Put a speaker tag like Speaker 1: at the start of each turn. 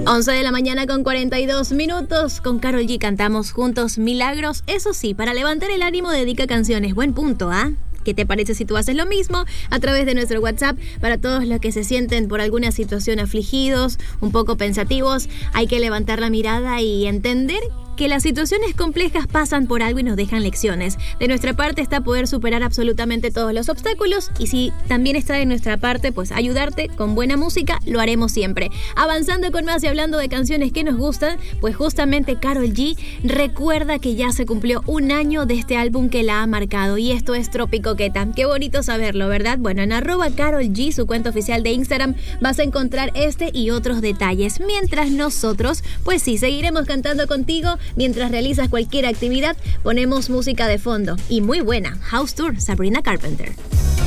Speaker 1: 11 de la mañana con 42 minutos. Con Karol G cantamos juntos Milagros. Eso sí, para levantar el ánimo dedica canciones. Buen punto, ¿ah? ¿Qué te parece si tú haces lo mismo a través de nuestro WhatsApp? Para todos los que se sienten por alguna situación afligidos, un poco pensativos, hay que levantar la mirada y entender que las situaciones complejas pasan por algo y nos dejan lecciones. De nuestra parte está poder superar absolutamente todos los obstáculos, y si también está de nuestra parte, pues ayudarte con buena música, lo haremos siempre. Avanzando con más y hablando de canciones que nos gustan, pues justamente Karol G recuerda que ya se cumplió un año de este álbum que la ha marcado, y esto es Tropicoqueta. Qué bonito saberlo, ¿verdad? Bueno, en @KarolG, su cuenta oficial de Instagram, vas a encontrar este y otros detalles. Mientras nosotros, pues sí, seguiremos cantando contigo. Mientras realizas cualquier actividad, ponemos música de fondo. Y muy buena. House Tour, Sabrina Carpenter.